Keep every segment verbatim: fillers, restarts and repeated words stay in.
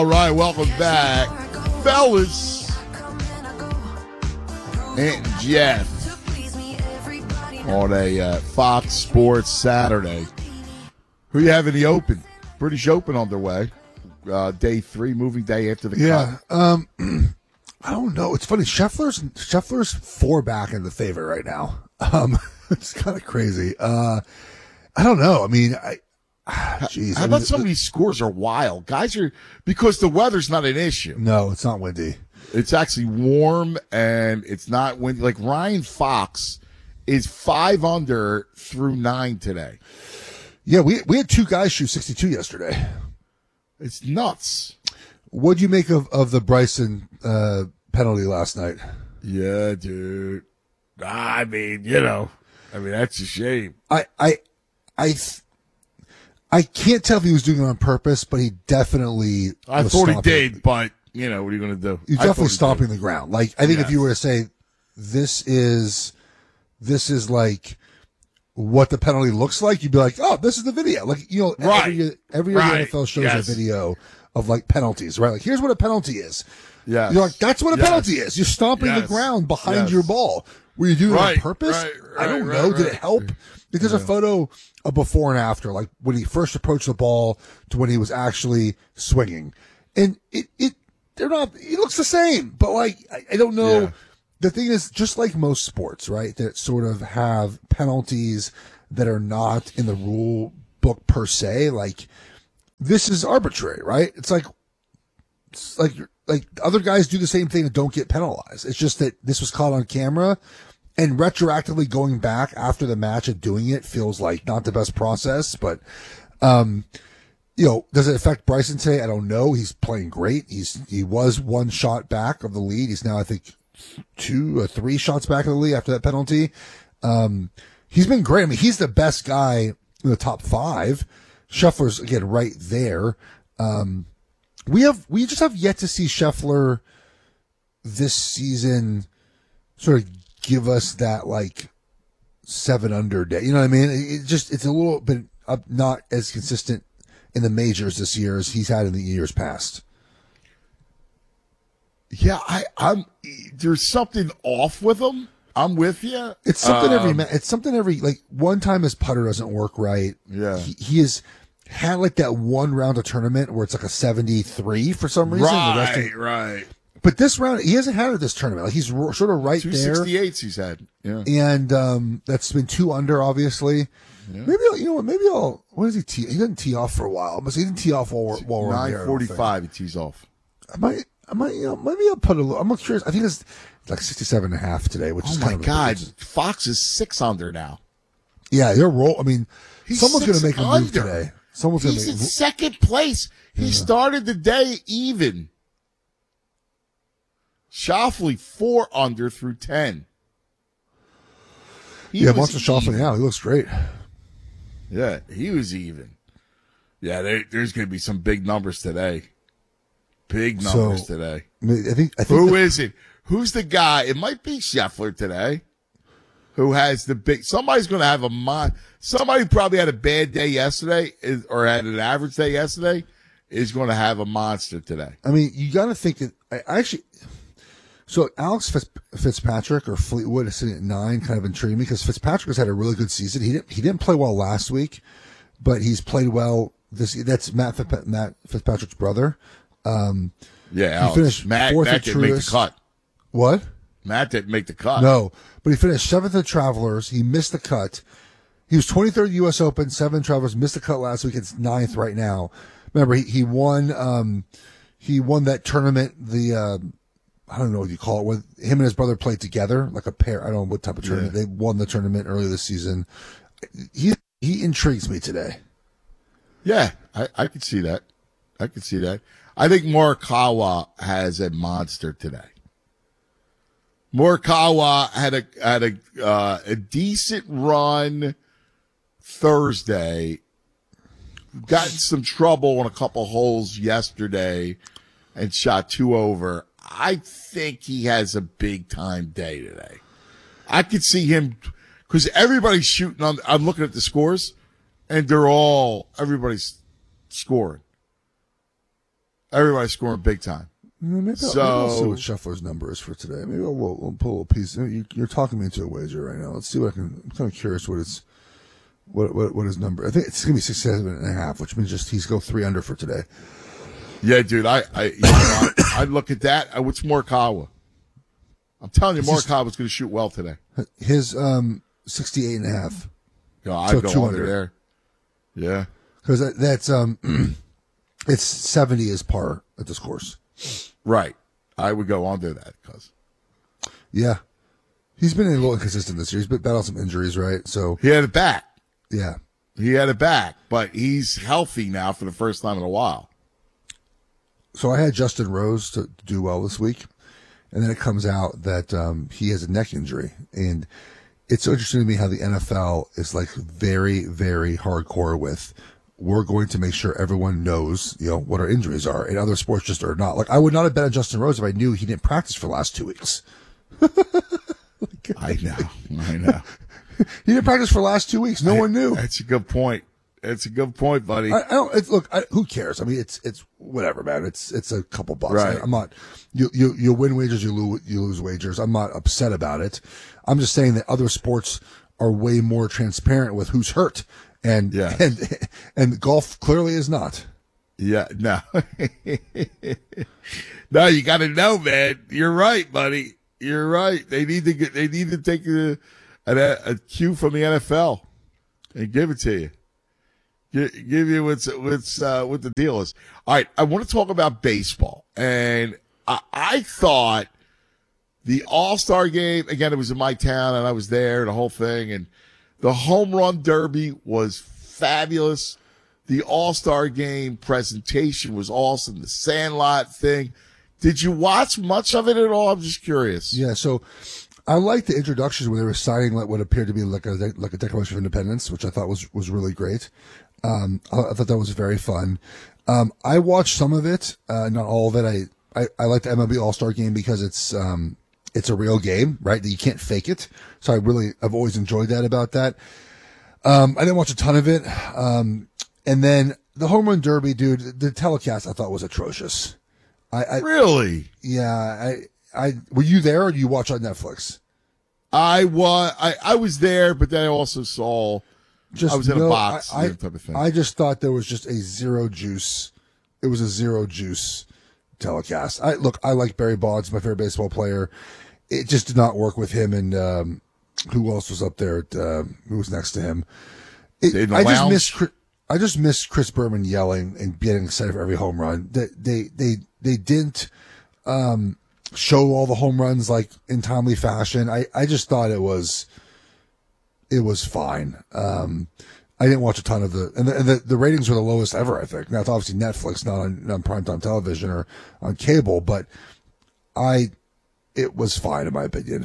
All right, welcome back, fellas. And Jeff on a uh, Fox Sports Saturday. Who you have in the Open? British Open on their way. Uh, day three, moving day after the yeah, cut. Um, I don't know. It's funny. Scheffler's Scheffler's four back in the favorite right now. Um, it's kind of crazy. Uh, I don't know. I mean, I. Jeez, How I about mean, some of these scores are wild? Guys are, because the weather's not an issue. No, it's not windy. It's actually warm and it's not windy. Like Ryan Fox is five under through nine today. Yeah, we we had two guys shoot sixty-two yesterday. It's nuts. What'd you make of, of the Bryson uh, penalty last night? Yeah, dude. I mean, you know, I mean, that's a shame. I, I, I, th- I can't tell if he was doing it on purpose, but he definitely. I was thought he stomping. did, but you know, what are you going to do? You're I definitely thought he stomping did. the ground. Like I think Yes. if you were to say, this is, this is like what the penalty looks like, you'd be like, oh, this is the video. Like you know, Right. every year, every year Right. the N F L shows Yes. a video of like penalties, right? Like here's what a penalty is. Yes. You're like, that's what a Yes. penalty is. You're stomping Yes. the ground behind Yes. your ball. Were you doing Right, it on purpose? right, I don't right, know. right, Did it right. help? Because a photo of before and after, like when he first approached the ball to when he was actually swinging. And it, it, they're not, it looks the same, but like, I, I don't know. Yeah. The thing is, just like most sports, right, that sort of have penalties that are not in the rule book per se, like this is arbitrary, right? It's like, it's like, like other guys do the same thing and don't get penalized. It's just that this was caught on camera, and retroactively going back after the match and doing it feels like not the best process. But, um, you know, does it affect Bryson today? I don't know. He's playing great. He's, he was one shot back of the lead. He's now, I think, two or three shots back of the lead after that penalty. Um, he's been great. I mean, he's the best guy in the top five. Scheffler's again right there. Um, we have, we just have yet to see Scheffler this season sort of give us that like seven under day. You know what I mean? It just, it's a little bit up, not as consistent in the majors this year as he's had in the years past. Yeah, I, I'm. There's something off with him. I'm with you. It's something every Um, ma- It's something every like one time his putter doesn't work right. Yeah. he, he has had like that one round of tournament where it's like a seventy-three for some reason. The rest Right, of- right. but this round he hasn't had it this tournament. Like he's ro- sort of right Two there, sixty-eights he's had. Yeah. and um, that's been two under obviously. Maybe I'll, you know what? Maybe I'll. What does he tee? He doesn't tee off for a while, but he didn't tee off while we're, while we're on the air, I Nine don't think. forty-five. He tees off. I might. I might. You know, maybe I'll put a little. I'm not curious. I think it's like sixty-seven and a half today, which Oh is my kind of a God, big- Fox is six under now. Yeah, they're roll. I mean, He's someone's going six to make a move under. today. Someone's going to He's make. in second place. He started the day even. Shoffley four under through ten. He Yeah, was Monster Shoffley even. now. He looks great. Yeah, he was even. Yeah, there, there's going to be some big numbers today. Big numbers So, today. I, mean, I think. I think. Who the- is it? Who's the guy? It might be Scheffler today. Who has the big? Somebody's going to have a mon. Somebody probably had a bad day yesterday, is, or had an average day yesterday, is going to have a monster today. I mean, you got to think that. I, I actually. So Alex Fitz, Fitzpatrick or Fleetwood is sitting at nine, kind of intrigued me because Fitzpatrick has had a really good season. He didn't. He didn't play well last week, but he's played well this. That's Matt Fitz, Matt Fitzpatrick's brother. Um, Yeah, he Alex. finished Matt, fourth Matt at didn't make the Truist. cut. What? Matt didn't make the cut. No, but he finished seventh at Travelers. He missed the cut. He was twenty-third U S Open, seven Travelers, missed the cut last week. It's ninth right now. Remember, he, he won, um, he won that tournament, the, um, I don't know what you call it, when him and his brother played together, like a pair. I don't know what type of tournament. Yeah. They won the tournament earlier this season. He, he intrigues me today. Yeah, I, I could see that. I could see that. I think Morikawa has a monster today. Morikawa had a had a uh, a decent run Thursday. Got in some trouble on a couple holes yesterday, and shot two over. I think he has a big time day today. I could see him because everybody's shooting on. I'm looking at the scores, and they're all everybody's scoring. Everybody's scoring big time. Maybe I'll, So- maybe I'll see what Scheffler's number is for today. Maybe I'll, we'll, we'll pull a piece. You, you're talking me into a wager right now. Let's see what I can. I'm kind of curious what his what what what his number. I think it's gonna be six seven and a half, which means just he's go three under for today. Yeah, dude. I I you know, I, I look at that. I, what's Morikawa? I'm telling you, Morikawa's going to shoot well today. His um sixty eight and a half. Yeah, I So go two under under. there. Yeah. Because that, that's um, it's seventy is par at this course. Right. I would go under that because Yeah, he's been a little inconsistent this year. He's been battling some injuries, right? So he had it back. yeah, He had it back, but he's healthy now for the first time in a while. so I had Justin Rose to, to do well this week, and then it comes out that um, he has a neck injury, and it's so interesting to me how the N F L is like very, very hardcore with. We're going to make sure everyone knows, you know, what our injuries are. And other sports just are not. Like, I would not have bet on Justin Rose if I knew he didn't practice for the last two weeks. I know. I know. He didn't practice for the last two weeks. No one knew. That's a good point. That's a good point, buddy. I, I don't. It's, look, I, who cares? I mean, it's it's whatever, man. It's it's a couple bucks. Right. I, I'm not. You you you win wagers, you lose you lose wagers. I'm not upset about it. I'm just saying that other sports are way more transparent with who's hurt, and Yeah. and and golf clearly is not. Yeah, no. No, you got to know, man. You're right, buddy. You're right. They need to get. They need to take a a, a cue from the N F L and give it to you. Give, give you what's what's uh, what the deal is. All right, I want to talk about baseball, and I, I thought the All-Star game again. It was in my town, and I was there, the whole thing, and the home run derby was fabulous. The All-Star game presentation was awesome. The Sandlot thing. Did you watch much of it at all? I'm just curious. Yeah. So I like the introductions where they were signing like what appeared to be like a like a Declaration of Independence, which I thought was was really great. Um, I, I thought that was very fun. Um, I watched some of it, uh, not all of it. I, I, I like the M L B All-Star game because it's, um, it's a real game, right? That you can't fake it. So I really, I've always enjoyed that about that. Um, I didn't watch a ton of it. Um, and then the home run derby, dude, the telecast I thought was atrocious. I, I Really? yeah, I, I, were you there or do you watch on Netflix? I was I, I was there, but then I also saw Just I was in no, a box, I, that type of thing. I just thought there was just a zero juice. It was a zero juice telecast. I look, I like Barry Bonds, my favorite baseball player. It just did not work with him and um, who else was up there? At, uh, who was next to him? It, In the I just lounge? missed. Chris- I just missed Chris Berman yelling and getting excited for every home run. They they they, they didn't um, show all the home runs like in timely fashion. I, I just thought it was it was fine. Um, I didn't watch a ton of the and, the and the the ratings were the lowest ever. I think now it's obviously Netflix, not on, not on primetime television or on cable, but I it was fine in my opinion.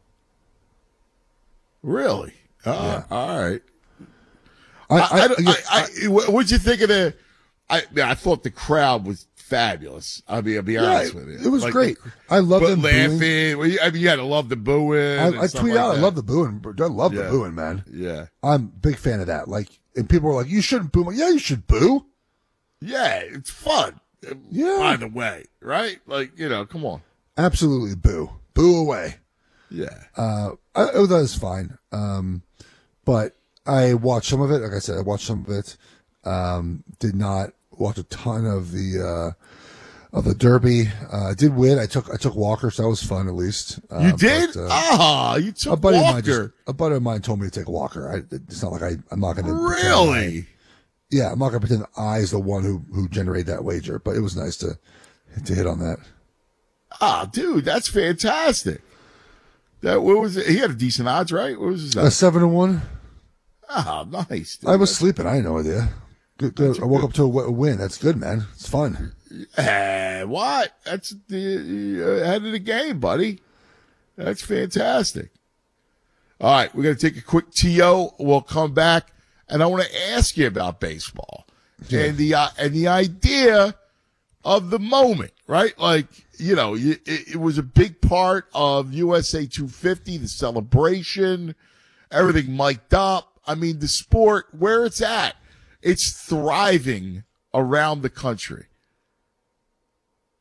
Really? Uh, All right. I, I, I, I, again, I, I, what'd you think of the? I I thought the crowd was fabulous. I'll be I'll be yeah, honest with you. it was Like, great. I love But them booing. laughing. Well, you- I mean, you had to love the booing. I, and I stuff tweet like out, I that. love the booing. I love the Yeah. booing, man. Yeah. I'm a big fan of that. Like, and people were like, "You shouldn't boo." I'm like, yeah, you should boo. Yeah, it's fun. Yeah. By the way, right? Like, you know, come on. Absolutely boo. Boo away. Yeah. Uh, I, I thought it was fine. Um, but I watched some of it. Like I said, I watched some of it. Um, did not watch a ton of the, uh, of the Derby. Uh, I did win. I took, I took Walker, so that was fun at least. Uh, You did? but, uh, Ah, you a took buddy of mine Walker. just, a buddy of mine told me to take Walker. I, it's not like I, I'm not going to. Really? Yeah, I'm not going to pretend I is the one who, who generated that wager, but it was nice to, to hit on that. Ah, dude, that's fantastic. That what was it? He had a decent odds, right? What was his A odds? seven to one. Ah, nice. Dude. I was sleeping. I had no idea. Good, good. I woke up to a w- a win. That's good, man. It's fun. Eh, what? That's the uh, head of the game, buddy. That's fantastic. All right, we're going to take a quick T O. We'll come back, and I want to ask you about baseball Yeah. and the uh, and the idea of the moment, right? Like, you know, you, it, it was a big part of U S A two fifty, the celebration, everything mic'd up. I mean, the sport, where it's at, it's thriving around the country.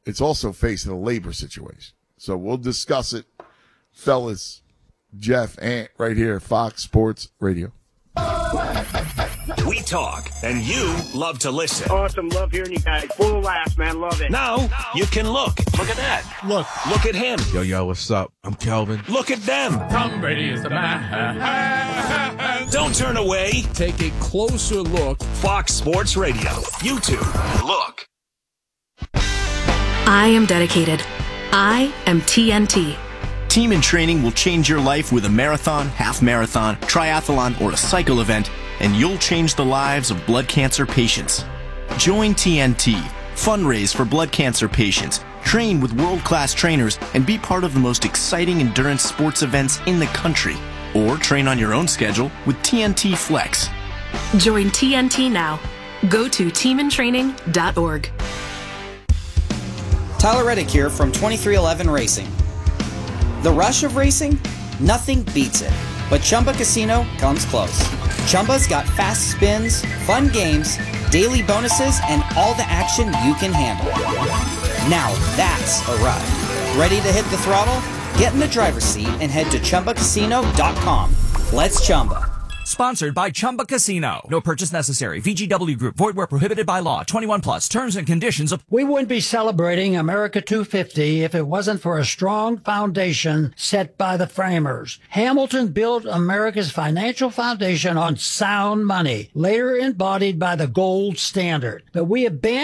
it's also facing a labor situation. So we'll discuss it, fellas. Jeff Ant right here, Fox Sports Radio. We talk, and you love to listen. Awesome. Love hearing you guys. Full of laughs, man. Love it. Now you can look. Look at that. Look. Look at him. Yo, yo, what's up? I'm Kelvin. Look at them. Tom Brady is the man. Don't turn away. Take a closer look. Fox Sports Radio. YouTube. Look. I am dedicated. I am T N T. Team in Training will change your life with a marathon, half marathon, triathlon, or a cycle event, and you'll change the lives of blood cancer patients. Join T N T, fundraise for blood cancer patients, train with world-class trainers, and be part of the most exciting endurance sports events in the country. Or train on your own schedule with T N T Flex. Join T N T now. Go to team in training dot org. Tyler Reddick here from twenty-three eleven Racing. The rush of racing? Nothing beats it. But Chumba Casino comes close. Chumba's got fast spins, fun games, daily bonuses, and all the action you can handle. Now that's a ride. Ready to hit the throttle? Get in the driver's seat and head to chumba casino dot com. Let's Chumba. Sponsored by Chumba Casino. No purchase necessary. V G W Group. Void where prohibited by law. twenty-one plus. Terms and conditions of... We wouldn't be celebrating America two fifty if it wasn't for a strong foundation set by the framers. Hamilton built America's financial foundation on sound money, later embodied by the gold standard. But we abandoned